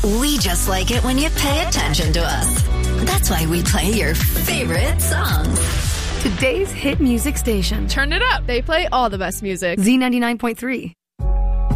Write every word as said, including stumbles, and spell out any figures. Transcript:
We just like it when you pay attention to us. That's why we play your favorite songs. Today's hit music station. Turn it up. They play all the best music. Z ninety-nine point three.